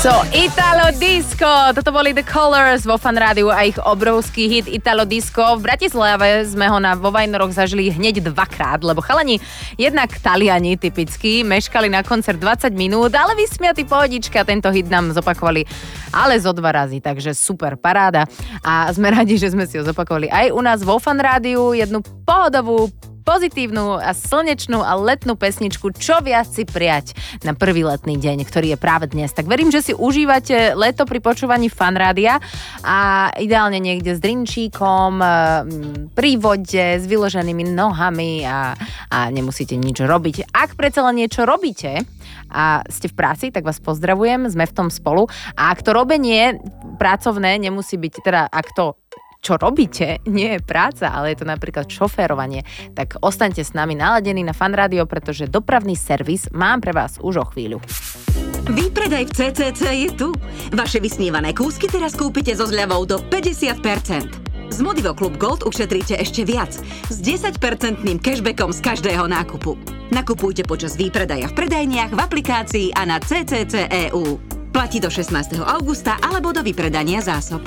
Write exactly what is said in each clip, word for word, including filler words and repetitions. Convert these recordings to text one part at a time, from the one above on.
So, Italo Disco, toto boli The Colors vo Fan Rádiu a ich obrovský hit Italo Disco. V Bratislave sme ho na vo Vajnoroch zažili hneď dvakrát, lebo chalani, jednak Taliani typicky, meškali na koncert dvadsať minút, ale vysmiatý pohodička, tento hit nám zopakovali ale zo dva razy, takže super, paráda. A sme radi, že sme si ho zopakovali aj u nás vo Fan Rádiu, jednu pohodovú, pozitívnu a slnečnú a letnú pesničku Čo viac si prijať na prvý letný deň, ktorý je práve dnes. Tak verím, že si užívate leto pri počúvaní Fan Rádia a ideálne niekde s drinčíkom, pri vode, s vyloženými nohami a, a nemusíte nič robiť. Ak predsa len niečo robíte a ste v práci, tak vás pozdravujem, sme v tom spolu. A ak to robenie pracovné nemusí byť, teda ak to čo robíte, nie je práca, ale je to napríklad šoférovanie, tak ostaňte s nami naladení na Fan Rádio, pretože dopravný servis mám pre vás už o chvíľu. Výpredaj v cé cé cé je tu. Vaše vysnívané kúsky teraz kúpite so zľavou do päťdesiat percent. Z Modivo Club Gold ušetríte ešte viac, s desať percentným cashbackom z každého nákupu. Nakupujte počas výpredaja v predajniach, v aplikácii a na cé cé cé bodka é ú. Platí do šestnásteho augusta alebo do vypredania zásob.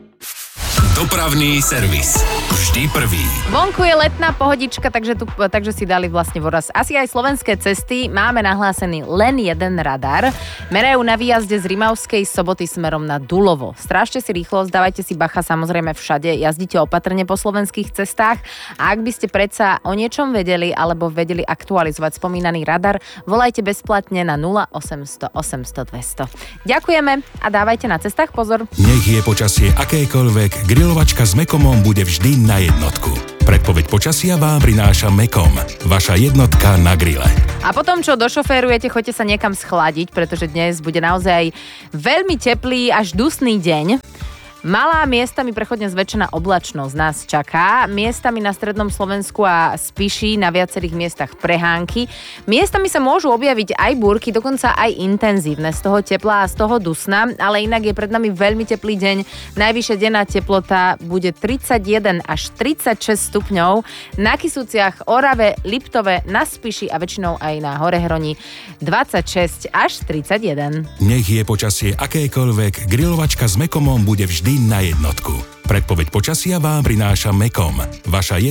Dopravný servis. Vždy prvý. Vonku je letná pohodička, takže, tu, takže si dali vlastne voraz. Asi aj slovenské cesty máme nahlásený len jeden radar. Merajú na výjazde z Rimavskej Soboty smerom na Dulovo. Strážte si rýchlosť, dávajte si bacha samozrejme všade, jazdite opatrne po slovenských cestách a ak by ste predsa o niečom vedeli alebo vedeli aktualizovať spomínaný radar, volajte bezplatne na nula osemsto osemsto dvesto. Ďakujeme a dávajte na cestách pozor. Nech je počasie akékoľvek, grilovačka s Mekomom bude vždy na jednotku. Predpoveď počasia vám prináša Mekom, vaša jednotka na grille. A potom, čo došoférujete, choďte sa niekam schladiť, pretože dnes bude naozaj veľmi teplý až dusný deň. Malá miestami prechodne zväčšená oblačnosť nás čaká. Miestami na strednom Slovensku a Spiši na viacerých miestach prehánky. Miestami sa môžu objaviť aj búrky, dokonca aj intenzívne z toho tepla a z toho dusna, ale inak je pred nami veľmi teplý deň. Najvyššia denná teplota bude tridsaťjeden až tridsaťšesť stupňov. Na Kysuciach, Orave, Liptove, na Spiši a väčšinou aj na Horehroni dvadsaťšesť až tridsaťjeden. Nech je počasie akékoľvek, grilovačka s Mekomom bude vždy na jednotku. Predpoveď počasia vám prináša Mekom, vaša jednotka